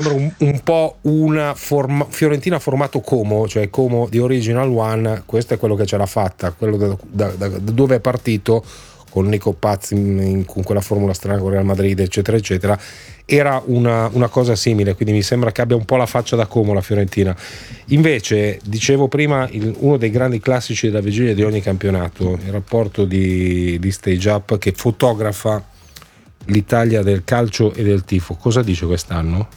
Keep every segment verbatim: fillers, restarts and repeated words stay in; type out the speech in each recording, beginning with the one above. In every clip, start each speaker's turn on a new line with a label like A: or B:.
A: sembra un, un po' una forma, Fiorentina formato Como, cioè Como di Original One. Questo è quello che ce l'ha fatta, quello da, da, da, da dove è partito con Nico Paz in, in, con quella formula strana con Real Madrid eccetera eccetera, era una, una cosa simile, quindi mi sembra che abbia un po' la faccia da Como la Fiorentina. Invece dicevo prima, il, uno dei grandi classici della vigilia di ogni campionato, il rapporto di, di Stage Up che fotografa l'Italia del calcio e del tifo. Cosa dice quest'anno?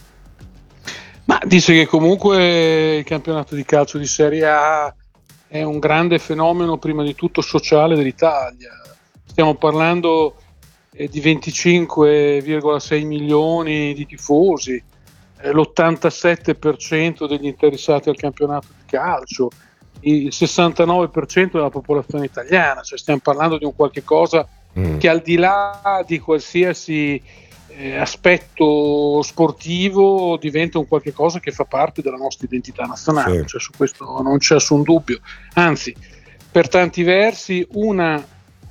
B: Ma dice che comunque il campionato di calcio di Serie A è un grande fenomeno prima di tutto sociale dell'Italia. Stiamo parlando eh, di venticinque virgola sei milioni di tifosi, eh, l'ottantasette per cento degli interessati al campionato di calcio, il sessantanove per cento della popolazione italiana, cioè stiamo parlando di un qualche cosa mm. che al di là di qualsiasi eh, aspetto sportivo diventa un qualche cosa che fa parte della nostra identità nazionale, sì. Cioè su questo non c'è nessun dubbio, anzi per tanti versi una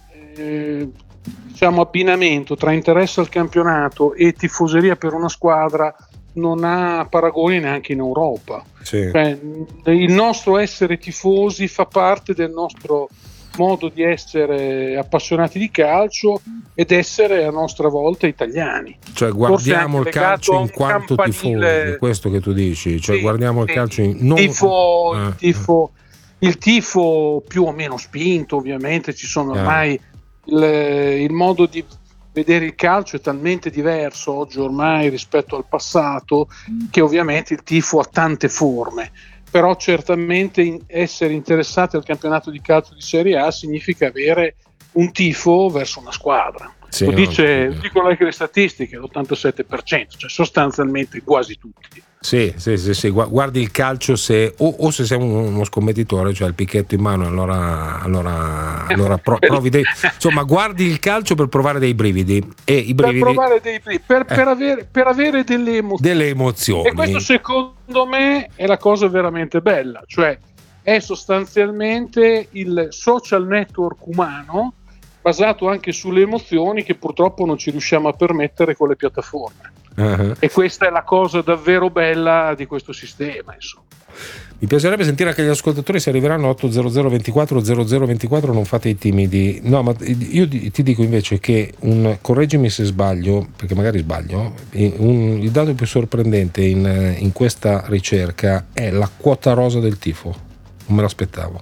B: eh, diciamo abbinamento tra interesse al campionato e tifoseria per una squadra non ha paragoni neanche in Europa, sì. Cioè, il nostro essere tifosi fa parte del nostro modo di essere appassionati di calcio ed essere a nostra volta italiani,
A: cioè guardiamo il calcio in quanto campanile... tifosi, questo che tu dici, cioè sì, guardiamo sì. il calcio in non...
B: tifo, ah, il tifo il tifo più o meno spinto, ovviamente ci sono ormai ah. il, il modo di vedere il calcio è talmente diverso oggi ormai rispetto al passato che ovviamente il tifo ha tante forme, però certamente in essere interessati al campionato di calcio di Serie A significa avere un tifo verso una squadra. Sì, lo dice, no, dicono anche le statistiche, l'ottantasette per cento, cioè sostanzialmente quasi tutti.
A: Sì, sì, sì, sì. Guardi il calcio se o, o se sei uno scommettitore, cioè il picchetto in mano, allora, allora, allora pro, provi dei, insomma, guardi il calcio per provare dei brividi e i brividi
B: per provare dei brividi, per, eh, per, avere, per avere delle emozioni.
A: delle emozioni.
B: E questo secondo me è la cosa veramente bella, cioè è sostanzialmente il social network umano basato anche sulle emozioni che purtroppo non ci riusciamo a permettere con le piattaforme. Uh-huh. E questa è la cosa davvero bella di questo sistema, insomma.
A: Mi piacerebbe sentire anche gli ascoltatori se arriveranno otto zero zero ventiquattro zero zero ventiquattro, non fate i timidi. No, ma io ti dico invece che un, correggimi se sbaglio, perché magari sbaglio, un, il dato più sorprendente in, in questa ricerca è la quota rosa del tifo. Non me l'aspettavo.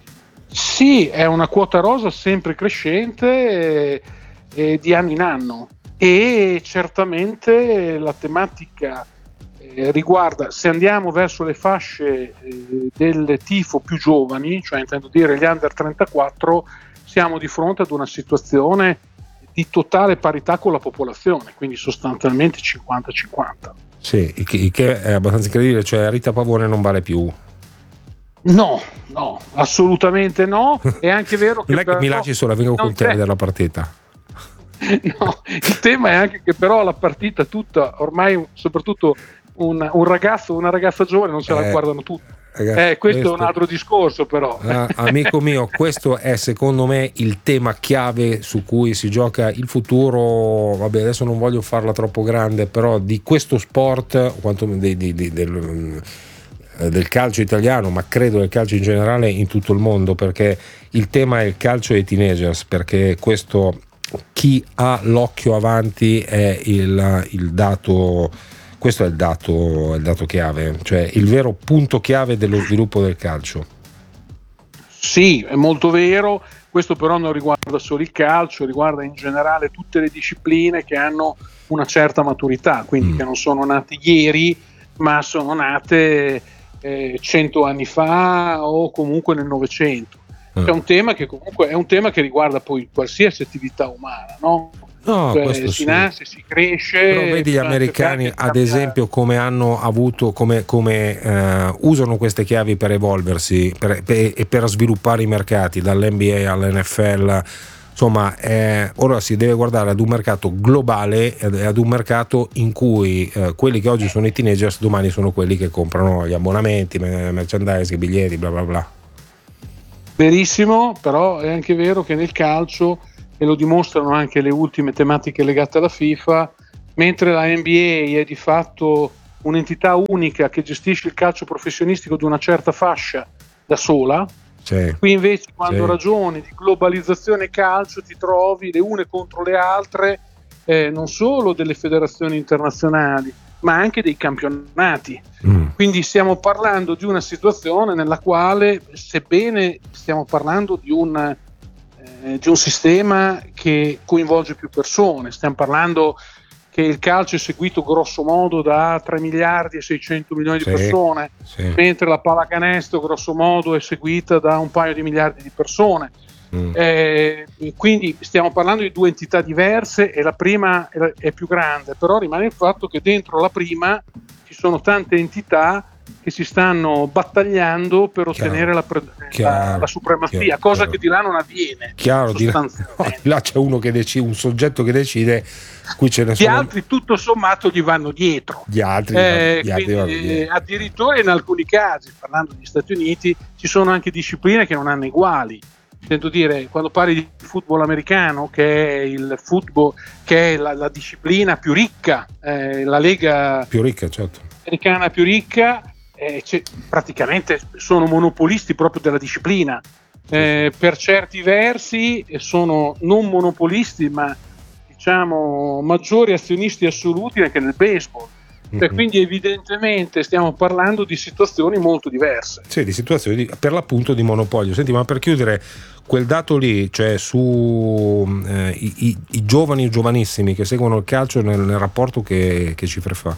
B: Sì, è una quota rosa sempre crescente eh, di anno in anno e certamente la tematica eh, riguarda, se andiamo verso le fasce eh, del tifo più giovani, cioè intendo dire gli under trentaquattro, siamo di fronte ad una situazione di totale parità con la popolazione, quindi sostanzialmente cinquanta cinquanta.
A: Sì, il che è abbastanza incredibile, cioè Rita Pavone non vale più.
B: No, no, assolutamente no. È anche vero che
A: non è che mi lasci sola, vengo con te della partita.
B: No, il tema è anche che però la partita tutta, ormai soprattutto un, un ragazzo o una ragazza giovane non se la eh, guardano tutti. Ragazzi, eh, questo, questo è un altro discorso però.
A: Ah, amico mio, questo è secondo me il tema chiave su cui si gioca il futuro. Vabbè, adesso non voglio farla troppo grande, però di questo sport, o quanto di, di, di, del, del calcio italiano, ma credo del calcio in generale in tutto il mondo, perché il tema è il calcio dei teenagers, perché questo, chi ha l'occhio avanti è il, il dato, questo è il dato, il dato chiave, cioè il vero punto chiave dello sviluppo del calcio.
B: Sì, è molto vero, questo però non riguarda solo il calcio, riguarda in generale tutte le discipline che hanno una certa maturità, quindi mm. che non sono nate ieri, ma sono nate eh, cento anni fa o comunque nel Novecento. Mm. È un tema che comunque è un tema che riguarda poi qualsiasi attività umana, no?
A: No,
B: cioè,
A: questo
B: si
A: sì.
B: nasce, si cresce.
A: Però vedi gli americani, ad esempio, come hanno avuto, come, come eh, usano queste chiavi per evolversi per, per, e per sviluppare i mercati, dall'N B A all'N F L. Insomma, eh, ora si deve guardare ad un mercato globale e ad un mercato in cui eh, quelli che oggi sono i teenagers domani sono quelli che comprano gli abbonamenti, merchandise, i biglietti, bla bla bla.
B: Verissimo, però è anche vero che nel calcio, e lo dimostrano anche le ultime tematiche legate alla FIFA, mentre la N B A è di fatto un'entità unica che gestisce il calcio professionistico di una certa fascia da sola.
A: Sì.
B: Qui invece quando
A: Sì.
B: ragioni di globalizzazione calcio ti trovi le une contro le altre, eh, non solo delle federazioni internazionali ma anche dei campionati. Mm. Quindi stiamo parlando di una situazione nella quale, sebbene stiamo parlando di un, eh, di un sistema che coinvolge più persone, stiamo parlando che il calcio è seguito grosso modo da tre miliardi e seicento milioni di sì, persone, sì. mentre la pallacanestro grosso modo è seguita da un paio di miliardi di persone. Mm. Eh, quindi stiamo parlando di due entità diverse e la prima è, è più grande, però rimane il fatto che dentro la prima ci sono tante entità che si stanno battagliando per ottenere la, pre- chiaro, la, la supremazia, chiaro, cosa chiaro. che di là non avviene.
A: Chiaro, di là, no, di là c'è uno che decide, un soggetto che decide, qui ce ne
B: gli
A: sono...
B: altri tutto sommato gli vanno dietro.
A: Gli altri,
B: eh,
A: gli altri
B: quindi, eh, addirittura in alcuni casi, parlando degli Stati Uniti, ci sono anche discipline che non hanno uguali. Sento dire, quando parli di football americano, che è il football, che è la, la disciplina più ricca, eh, la lega
A: più ricca, certo.
B: americana più ricca, eh, praticamente sono monopolisti proprio della disciplina. Eh, per certi versi sono non monopolisti, ma diciamo maggiori azionisti assoluti anche nel baseball. Cioè, quindi evidentemente stiamo parlando di situazioni molto diverse.
A: Sì, di situazioni di, per l'appunto di monopolio. Senti, ma per chiudere quel dato lì, cioè su eh, i, i, i giovani e giovanissimi che seguono il calcio nel, nel rapporto, che, che cifre fa?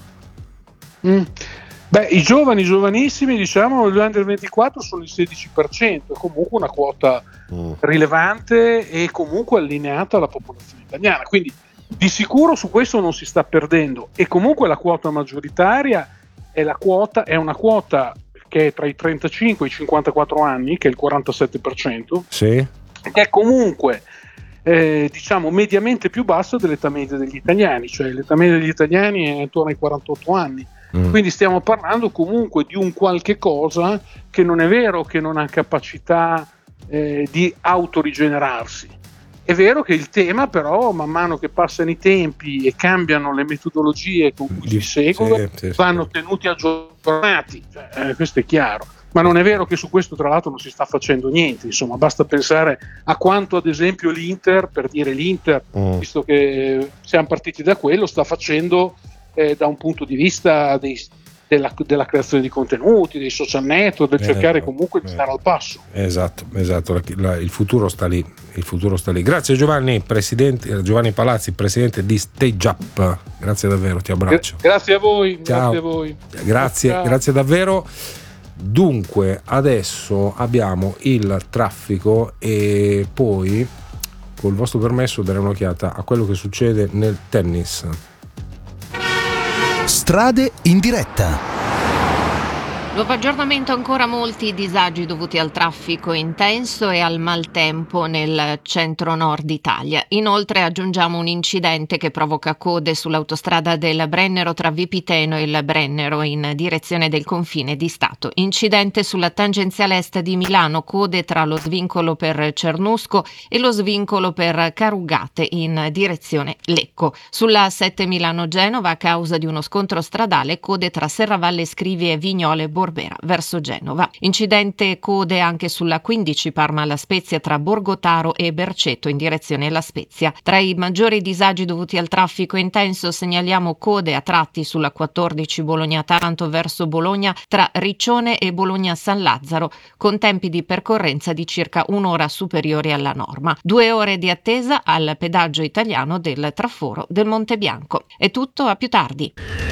B: Mm. Beh, i giovani giovanissimi, diciamo, gli under ventiquattro sono il sedici per cento, è comunque una quota mm. rilevante e comunque allineata alla popolazione italiana. Quindi di sicuro su questo non si sta perdendo, e comunque la quota maggioritaria è, la quota, è una quota che è tra i trentacinque e i cinquantaquattro anni, che è il quarantasette per cento,
A: sì.
B: che è comunque eh, diciamo mediamente più bassa dell'età media degli italiani, cioè l'età media degli italiani è intorno ai quarantotto anni. Mm. Quindi stiamo parlando comunque di un qualche cosa che non è vero che non ha capacità eh, di autorigenerarsi. È vero che il tema però, man mano che passano i tempi e cambiano le metodologie con cui si seguono, sì, sì, vanno sì. tenuti aggiornati, cioè, eh, questo è chiaro. Ma non è vero che su questo tra l'altro non si sta facendo niente, insomma, basta pensare a quanto ad esempio l'Inter, per dire l'Inter, mm. visto che siamo partiti da quello, sta facendo eh, da un punto di vista dei, della, della creazione di contenuti, dei social network, del eh, cercare comunque eh, di stare al passo.
A: Esatto, esatto, la, la, il futuro sta lì, il futuro sta lì. Grazie Giovanni, presidente, Giovanni Palazzi, presidente di Stage Up, grazie davvero, ti abbraccio.
B: Grazie a voi,
A: Ciao.
B: grazie a voi.
A: Grazie,
B: Ciao.
A: grazie davvero. Dunque, adesso abbiamo il traffico e poi, col vostro permesso, darei un'occhiata a quello che succede nel tennis.
C: Strade in diretta.
D: Dopo aggiornamento ancora molti disagi dovuti al traffico intenso e al maltempo nel centro-nord Italia. Inoltre aggiungiamo un incidente che provoca code sull'autostrada del Brennero tra Vipiteno e il Brennero in direzione del confine di Stato. Incidente sulla tangenziale est di Milano, code tra lo svincolo per Cernusco e lo svincolo per Carugate in direzione Lecco. Sulla A sette Milano-Genova, a causa di uno scontro stradale, code tra Serravalle Scrivi e Vignole Borbera verso Genova. Incidente code anche sulla quindici Parma La Spezia tra Borgotaro e Berceto in direzione La Spezia. Tra i maggiori disagi dovuti al traffico intenso segnaliamo code a tratti sulla quattordici Bologna-Taranto verso Bologna tra Riccione e Bologna-San Lazzaro, con tempi di percorrenza di circa un'ora superiori alla norma. Due ore di attesa al pedaggio italiano del traforo del Monte Bianco. È tutto, a più tardi.